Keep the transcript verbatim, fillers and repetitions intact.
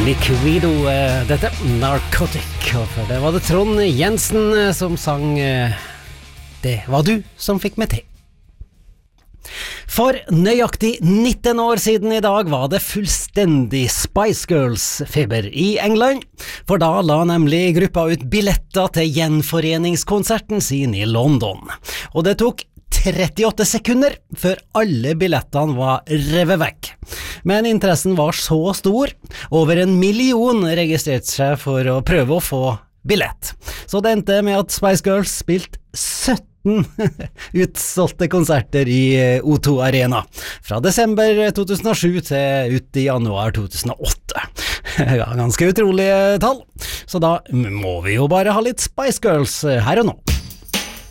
Liquido, eh, dette Narcotic, og for det var det Trond Jensen eh, som sang eh, Det var du som fikk meg til. For nøyaktig nitten år siden i dag var det fullstendig Spice Girls-feber i England, for da la nemlig gruppa ut billetter til gjenforeningskonserten sin i London, og det tok trettiåtte sekunder før alle billettene var revet vekk. Men interessen var så stor, over en million registrerte seg for å prøve å få billett. Så det endte med at Spice Girls spilte sytten utsolgte konserter i O to Arena, fra desember to tusen og sju til ut i januar to tusen og åtte. Ja, ganske utrolige tall. Så da må vi jo bare ha litt Spice Girls her og nå.